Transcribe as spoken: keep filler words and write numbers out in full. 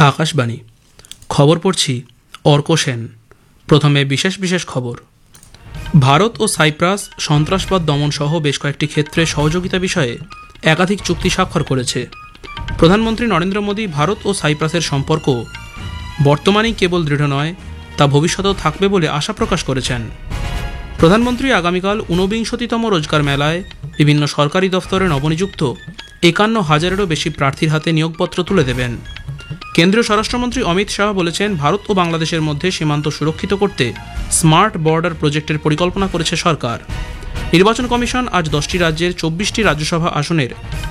আকাশবাণী খবর পড়ছি অর্ক সেন। প্রথমে বিশেষ বিশেষ খবর। ভারত ও সাইপ্রাস সন্ত্রাসবাদ দমন সহ বেশ কয়েকটি ক্ষেত্রে সহযোগিতা বিষয়ে একাধিক চুক্তি স্বাক্ষর করেছে। প্রধানমন্ত্রী নরেন্দ্র মোদী ভারত ও সাইপ্রাসের সম্পর্ক বর্তমানেই কেবল দৃঢ় নয়, তা ভবিষ্যতেও থাকবে বলে আশা প্রকাশ করেছেন। প্রধানমন্ত্রী আগামীকাল ঊনবিংশতিতম রোজগার মেলায় বিভিন্ন সরকারি দফতরে নবনিযুক্ত একান্ন হাজারেরও বেশি প্রার্থীর হাতে নিয়োগপত্র তুলে দেবেন। কেন্দ্রীয় স্বরাষ্ট্রমন্ত্রী অমিত শাহ বলেছেন, ভারত ও বাংলাদেশের মধ্যে সীমান্ত সুরক্ষিত করতে স্মার্ট বর্ডার প্রজেক্টের পরিকল্পনা করেছে সরকার। নির্বাচন কমিশন আজ দশটি রাজ্যের চব্বিশটি রাজ্যসভা আসনের